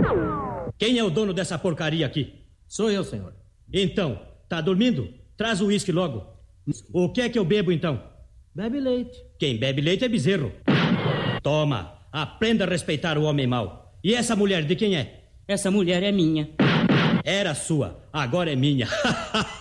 Quem é o dono dessa porcaria aqui? Sou eu, senhor. Então, tá dormindo? Traz o uísque logo. O que é que eu bebo, então? Bebe leite. Quem bebe leite é bezerro. Toma, aprenda a respeitar o homem mau. E essa mulher de quem é? Essa mulher é minha. Era sua, agora é minha.